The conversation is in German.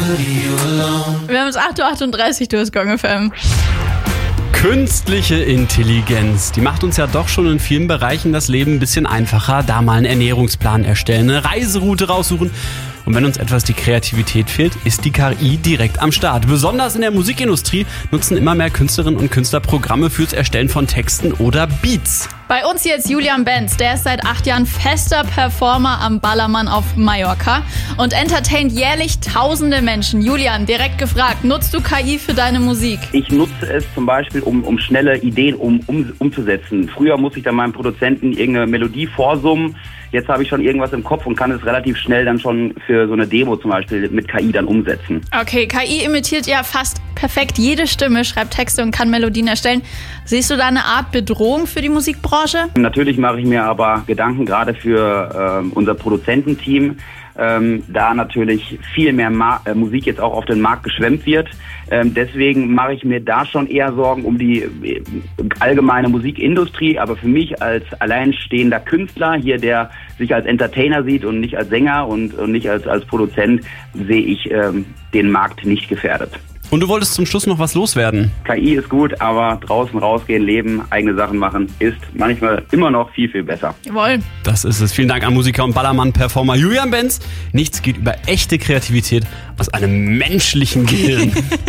Wir haben es 8.38 Uhr, du hast Gong FM. Künstliche Intelligenz, die macht uns ja doch schon in vielen Bereichen das Leben ein bisschen einfacher. Da mal einen Ernährungsplan erstellen, eine Reiseroute raussuchen. Und wenn uns etwas die Kreativität fehlt, ist die KI direkt am Start. Besonders in der Musikindustrie nutzen immer mehr Künstlerinnen und Künstler Programme fürs Erstellen von Texten oder Beats. Bei uns jetzt Julian Benz, der ist seit 8 Jahren fester Performer am Ballermann auf Mallorca und entertaint jährlich tausende Menschen. Julian, direkt gefragt, nutzt du KI für deine Musik? Ich nutze es zum Beispiel, um schnelle Ideen umzusetzen. Früher musste ich dann meinem Produzenten irgendeine Melodie vorsummen. Jetzt habe ich schon irgendwas im Kopf und kann es relativ schnell dann schon für so eine Demo zum Beispiel mit KI dann umsetzen. Okay, KI imitiert ja fast perfekt jede Stimme, schreibt Texte und kann Melodien erstellen. Siehst du da eine Art Bedrohung für die Musikbranche? Natürlich mache ich mir aber Gedanken gerade für unser Produzententeam, da natürlich viel mehr Musik jetzt auch auf den Markt geschwemmt wird. Deswegen mache ich mir da schon eher Sorgen um die allgemeine Musikindustrie. Aber für mich als alleinstehender Künstler hier, der sich als Entertainer sieht und nicht als Sänger und nicht als Produzent, sehe ich den Markt nicht gefährdet. Und du wolltest zum Schluss noch was loswerden. KI ist gut, aber draußen rausgehen, leben, eigene Sachen machen, ist manchmal immer noch viel, viel besser. Jawohl. Das ist es. Vielen Dank an Musiker und Ballermann-Performer Julian Benz. Nichts geht über echte Kreativität aus einem menschlichen Gehirn.